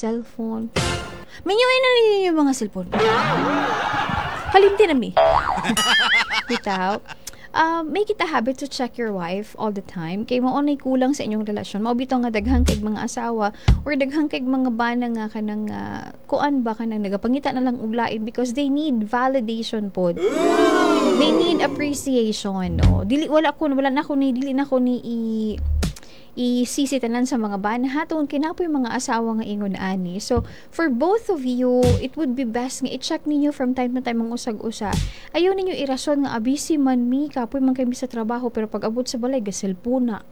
cellphone. Minyuin na ninyo yung mga cellphone. Kalimti na mi. Bitaw. Make it a habit to check your wife all the time. Kay mo onay kulang sa inyong relasyon. Mao bitaw nga daghang kay mga asawa or daghang kay mga bana nga kanang kuan ba kanang nagapangita na lang og lain because they need validation pod. They need appreciation, no. Dili na ko ni isisitanan sa mga bana haton kinapoy mga asawa nga ingon ani. So for both of you, it would be best nga i-check ninyo from time to time ang usag-usa. Ayaw ninyo irason nga busy man mi kapoy man kay mi sa trabaho pero pag abot sa balay gaselpon na.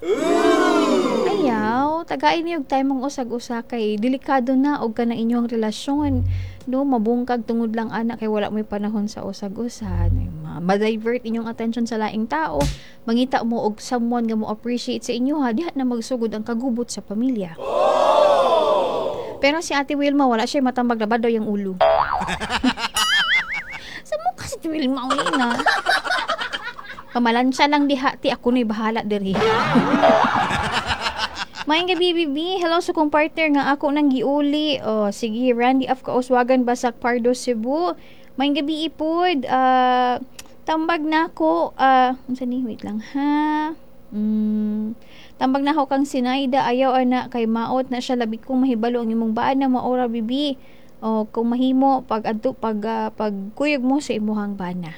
Ayaw, tagain niyo og time ang usag-usa kay delikado na og kanang inyong relasyon. No, mabungkag tungod lang anak kay wala mo'y panahon sa usag-usa. Ma-divert inyong attention sa laing tao. Mangita mo og someone nga mo appreciate sa inyo ha, diha na magsugod ang kagubot sa pamilya. Pero si Ate Wilma wala siya matambag labad daw yung ulo. Sa mo kasi Wilma na. Pamalansya lang diha ti ako na'y bahala diri. Maayong gabi, Bibi. Hello sa kong partner nga ako nang giuli. Oh, sige, Randy of Kauswagan, Basak, Pardo, Cebu. Maayong gabi, Ipod. Tambag na ako. Wait lang, ha? Tambag na ako kang Sinayda. Ayaw, anak, kay maot na siya. Labi kong mahibalo ang imong baan na maora, Bibi. O, kung mahimo, pag kuyog mo sa imuhang bana.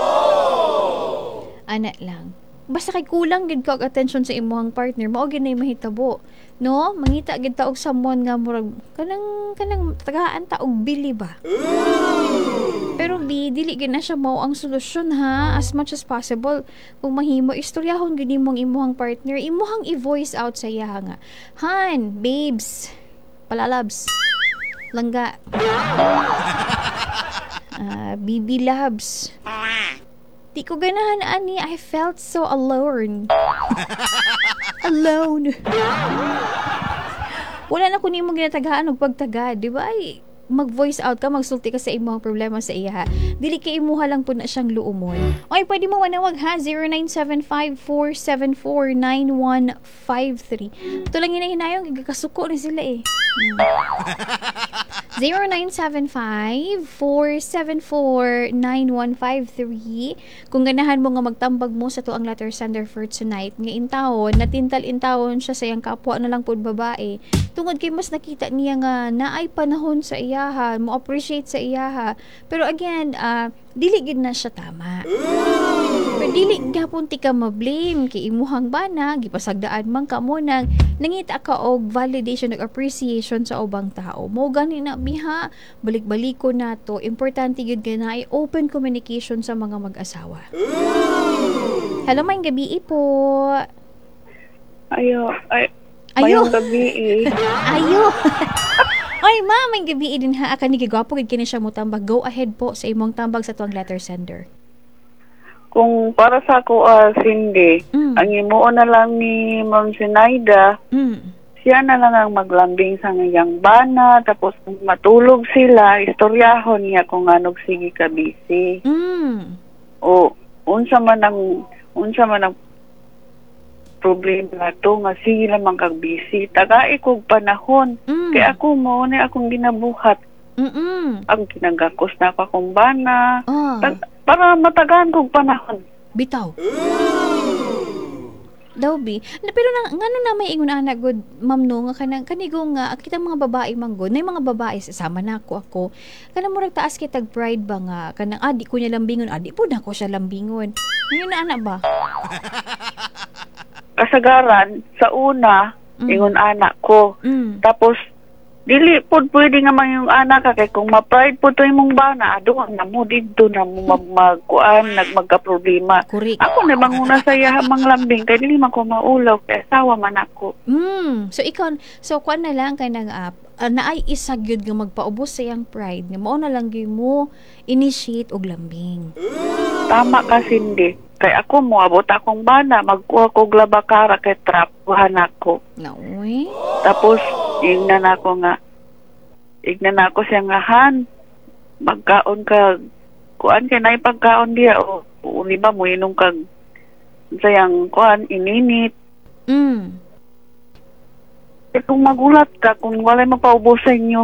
Anak lang. Basta kay kulang gid ka og attention sa imuhang partner, mao gid nay mahitabo, no? Mangita gid ta og someone nga murag kanang tagaan ta og bili ba. Pero dili gid na siya mao ang solusyon ha. As much as possible, kung mahimo istoryahon gid nimong imuhang partner, imuhang i-voice out sa iya nga. Han, babes, palalabs, langga. Bibi loves. Di ko ganahan ani, I felt so alone. Alone. Wala na ko nimo ginatagaan og pagtaga, di ba? Ay, mag-voice out ka, magsulti ka sa imong problema sa iya. Dili kay imuha lang po na siyang luumon. Okay, pwede mo manawag ha, 0975-474-9153. Ito lang hinayong, gagasuko na sila eh. 0975-474-9153. Kung ganahan mo nga magtambag mo sa tuang letter sender for tonight, nga intawon, natintal-intawon siya sa iyang kapwa na lang po babae. Tungod kay mas nakita niya nga naay panahon sa iyaha, mo appreciate sa iyaha. Pero again, dili gid na siya tama. Pero dili gapon ti ka ma-blame kay imuhang bana, gipasagdaan man ka mo nang nangita ka og validation ug appreciation sa ubang tao. Mo gani na biha, balik-baliko na to. Importante gyud na ay open communication sa mga mag-asawa. Hello, may gabi po. Ayo. Ayo. Gabi eh. Ayo. Ay, ma, may gabi din ha. Aka ni gigwapo gid kini siya mo tambag. Go ahead po sa imong tambag sa tuang letter sender. Kung para sa ako, Cindy, ang imuon na lang ni Ma'am Sinayda, siya na lang ang maglambing sa ngayang bana, tapos matulog sila, istoryahon niya kung anong sige ka busy. O, unsa man ang problema to nga sige lamang kag busy. Tagai kog panahon. Kaya ako mo na akong ginabuhat. Ang kinagakos na ako akong bana. Para matagaan kog panahon. Bitaw. Dawbi. Pero ngano na may ingon anak good ma'am no nga kanang kanigo nga kita mga babae manggod nay mga babae sama na ako kanang murag taas kitag pride ba nga kanang di ko niya lambingon di po na ko siya lambingon. Ngayon na anak ba? Kasagaran sa una ingon anak ko. Tapos dili pod pwede nga man yung anak ka kay kung ma-pride po to imong bana aduha na mo didto na mo magkuan magka-problema. Ako na manguna sa iya manglambing kay dili man ko maulaw kay asawa man ako. So kuan na lang kay nang naay isa gyud nga magpaubos sa iyang pride nga mao na lang gyud mo initiate og lambing. Tama ka Cindy. Kay ako mo abot akong bana magkuha ko glabakara kay trapuhan ako. Naoy. Tapos ignan ako siya nga han magkaon ka kuan kay nay pagkaon diya o uni ba mo inong kag sayang kuan ininit. Kung magulat ka kung walay mapaubos sa inyo